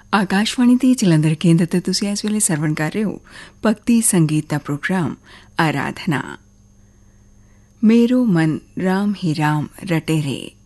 ਆਕਾਸ਼ਵਾਣੀ ਦੇ ਜਲੰਧਰ ਕੇਂਦਰ ਤੇ ਤੁਸੀਂ ਇਸ ਵੇਲੇ ਸਰਵਣ ਕਰ ਰਹੇ ਹੋ ਭਗਤੀ ਸੰਗੀਤ ਦਾ ਪ੍ਰੋਗਰਾਮ ਆਰਾਧਨਾ। ਮੇਰੋ ਮਨ ਰਾਮ ਹੀ ਰਾਮ ਰਟੇ ਰੇ।